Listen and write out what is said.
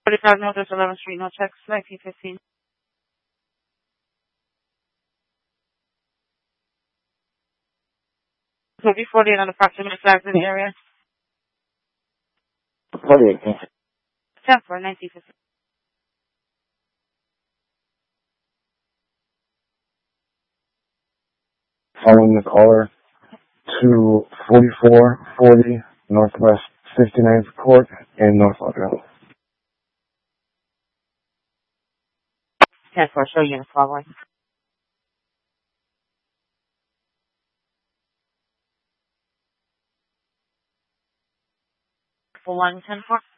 45 Northwest 11th Street, no checks, 1915. So before the approximate flags in the area. 48. 10 for 1915. Following the caller to 4440 Northwest 59th Court in North Lauderdale. 10 for show unit following. For 1, 10 for.